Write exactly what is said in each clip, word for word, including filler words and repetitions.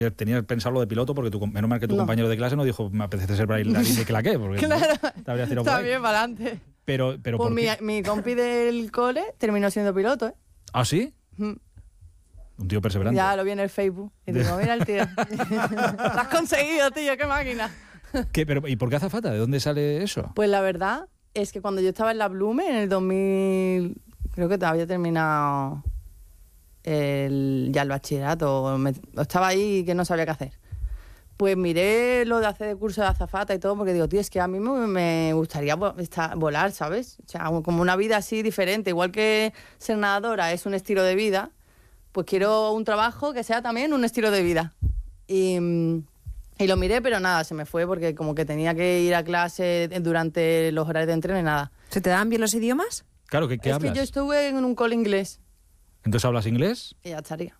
Tenías pensado lo de piloto porque tu, menos mal que tu No. compañero de clase no dijo me apetece ser bailarín de claqué, porque Claro, te habrías tirado por ahí. también para adelante. Pero, pero Pues ¿por mi, qué? mi compi del cole terminó siendo piloto, ¿eh? ¿Ah, sí? Mm. Un tío perseverante. Ya lo vi en el Facebook. Y digo, mira el tío. Lo has conseguido, tío, qué máquina. ¿Qué, pero, ¿Y por qué azafata? ¿De dónde sale eso? Pues la verdad es que cuando yo estaba en la Blume, en el dos mil, creo que había terminado el, ya el bachillerato, o me- o estaba ahí que no sabía qué hacer. Pues miré lo de hacer el curso de azafata y todo, porque digo, tío, es que a mí me, me gustaría vo- estar- volar, ¿sabes? O sea, como una vida así diferente. Igual que ser nadadora es un estilo de vida, pues quiero un trabajo que sea también un estilo de vida. Y, mm, y lo miré, pero nada, se me fue porque como que tenía que ir a clase durante los horarios de entreno y nada. ¿Se te dan bien los idiomas? Claro, ¿qué, qué es hablas? que yo estuve en un cole inglés ¿Entonces hablas inglés? y ya estaría.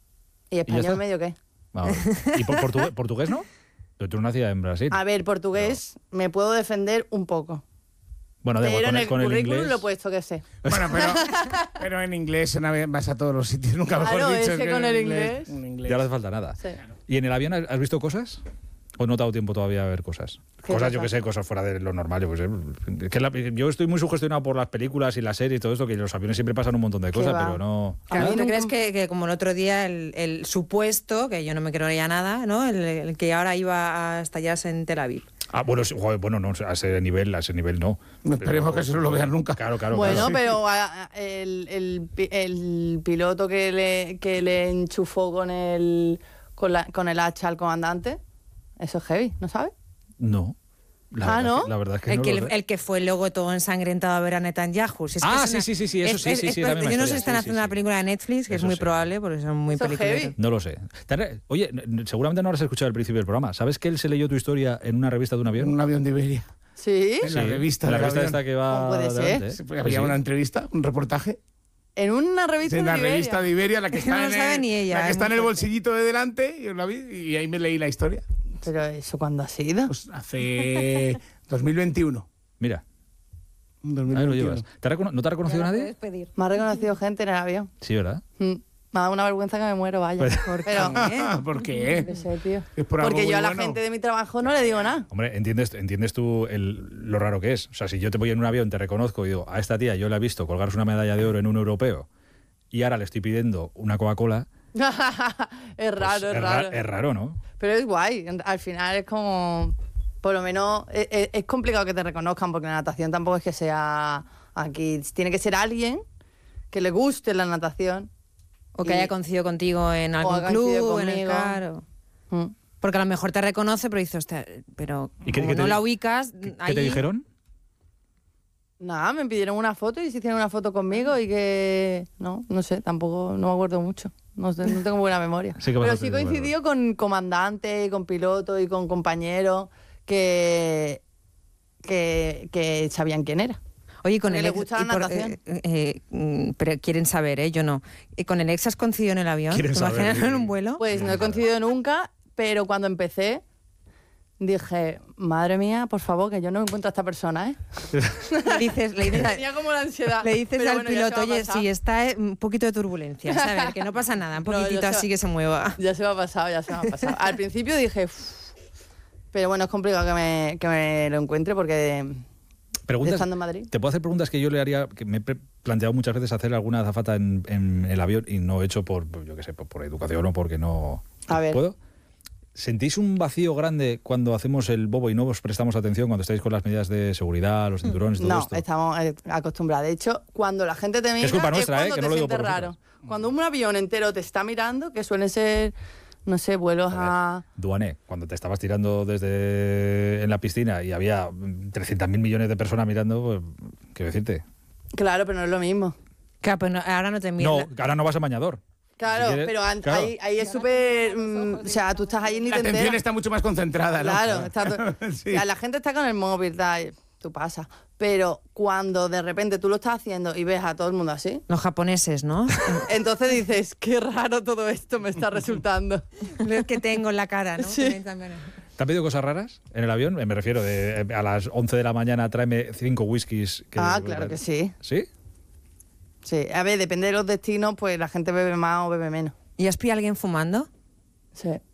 ¿Y ya español está? medio qué? Vamos. ¿Y por, portugués, portugués no? Pero tú nacías en Brasil. A ver, portugués me puedo defender un poco. Bueno, da igual, Pero con en el, el con el currículum inglés... lo he puesto que sé. Bueno, pero, pero en inglés una vez vas a todos los sitios, nunca mejor Claro, dicho. es que con en el inglés- un inglés. Ya no hace falta nada. Sí. ¿Y en el avión has has visto cosas? ¿O no te ha dado tiempo todavía a ver cosas? ¿Qué Cosas, yo cosas? que sé, cosas fuera de lo normal. Yo, que sé. Es que la- yo estoy muy sugestionado por las películas y las series y todo esto, que en los aviones siempre pasan un montón de ¿Qué cosas, va? pero no... A Claro, mí ¿tú nunca- crees que, que como el otro día el, el supuesto, que yo no me creía nada, ¿no? El, el que ahora iba a estallarse en Tel Aviv? Ah, bueno, sí, joder, bueno, no, a ese nivel, a ese nivel no. No esperemos que eso no lo vean nunca. Claro, claro. Bueno, claro. pero a- a- el, el pi- el piloto que le, que le enchufó con el, con, la- con el hacha al comandante, eso es heavy, ¿no sabes? No. La Ah, verdad ¿no? es que- la verdad es que el, no que, lo sé. el que fue luego todo ensangrentado a ver a Netanyahu. Si es que Ah, es sí, una- sí, sí, sí, eso es- sí, es- sí, es- sí, es la misma yo no sé historia, si están sí, haciendo sí, una sí. película de Netflix, que Eso es muy sí. probable, porque son muy Eso es peliculeros. heavy. No lo sé. Te- Oye, n- seguramente no habrás escuchado el principio del programa. ¿Sabes que él se leyó tu historia en una revista de un En avión? un avión de Iberia. ¿Sí? En la Sí, revista en la del revista avión. esta que va ¿Cómo puede ser? delante, ¿eh? Sí, Pues había sí. una entrevista, un reportaje. En una revista En de la Iberia. revista de Iberia, la que está, No lo en, sabe el, ni ella, la que es está en muy el fuerte. bolsillito de delante, yo la vi y ahí me leí la historia. Pero eso, ¿cuándo ha sido? Pues hace dos mil veintiuno. Mira, dos ahí mil lo veintiuno. llevas. ¿Te ha recono- ¿No te ha reconocido nadie? Me ha reconocido gente en el avión. Sí, ¿verdad? Mm. Me ha dado una vergüenza que me muero, vaya. Pues- ¿Por Pero, qué? ¿Por no qué? sé, tío. Es por algo Porque muy yo a la bueno. gente de mi trabajo no le digo nada. Hombre, entiendes, entiendes tú el- lo raro que es. O sea, si yo te voy en un avión, te reconozco y digo, a esta tía yo la he visto colgarse una medalla de oro en un europeo y ahora le estoy pidiendo una Coca-Cola. es pues raro, es es ra- raro. Es raro, ¿no? Pero es guay. Al final es como... Por lo menos es, es- es complicado que te reconozcan porque la natación tampoco es que sea aquí. Tiene que ser alguien que le guste la natación. O que Y- haya coincidido contigo en algún haya coincidido club, en el conmigo. CAR. o- Mm. Porque a lo mejor te reconoce, pero dices, "Hostia, pero ¿Y qué- como qué te no di- la ubicas, ¿Qué, qué ahí- te dijeron? Nada, me pidieron una foto y se hicieron una foto conmigo y que... No, no sé, tampoco, no me acuerdo mucho. No, sé, no tengo buena memoria. Sí que Pero bastante sí bueno. coincidió con comandante, con piloto y con compañeros que, que, que sabían quién era. Oye, con Porque el le ex- gusta la y por- natación. eh, eh, mm, pero quieren saber, ¿eh? Yo no. ¿Y con el ex has coincidido en el avión? ¿Te Quieren saber, imaginas sí. en un vuelo? Pues no he coincidido nunca, pero cuando empecé dije, madre mía, por favor, que yo no encuentro a esta persona, ¿eh? Le dices, le dices, Tenía como la ansiedad. le dices Pero al bueno, ya se piloto, va a oye, pasar. si está eh, un poquito de turbulencia, ¿sabes? Que no pasa nada, un No, ya poquitito se va- así que se mueva. Ya se me ha pasado, ya se me ha pasado. Al principio dije, "Uf", pero bueno, es complicado que me, que me lo encuentre porque Preguntas, estando en Madrid. ¿Te puedo hacer preguntas que yo le haría, que me he pre- planteado muchas veces hacer alguna azafata en, en el avión y no he hecho por, por, yo qué sé, por, por educación o porque no... A ver. ¿Puedo? ¿Sentís un vacío grande cuando hacemos el bobo y no os prestamos atención cuando estáis con las medidas de seguridad, los cinturones, todo No, esto? estamos eh, acostumbrados. De hecho, cuando la gente te mira, es culpa nuestra, cuando ¿eh? Que te no lo digo sientes por raro. vosotros. Cuando un avión entero te está mirando, que suelen ser, no sé, vuelos A a... ver, Duané, cuando te estabas tirando desde en la piscina y había trescientos mil millones de personas mirando, pues, quiero decirte. Claro, pero no es lo mismo. Claro, pero no- ahora no te miran. No, ahora no vas a bañador. Claro, Si quieres- pero an- claro. Ahí, ahí es súper... mm, o sea, tú estás ahí y ni La te atención enteras. está mucho más concentrada, ¿no? Claro, está to- Sí. o sea, la gente está con el móvil, tal, tú pasas. Pero cuando de repente tú lo estás haciendo y ves a todo el mundo así, Los japoneses, ¿no? entonces dices, qué raro todo esto me está resultando. Lo que tengo en la cara, ¿no? Sí. También- también. ¿Te han pedido cosas raras en el avión? Me refiero, de eh, a las once de la mañana tráeme cinco whiskies. Que, Ah, claro que sí. ¿Sí? Sí, a ver, depende de los destinos, pues la gente bebe más o bebe menos. ¿Y has pillado a alguien fumando? Sí.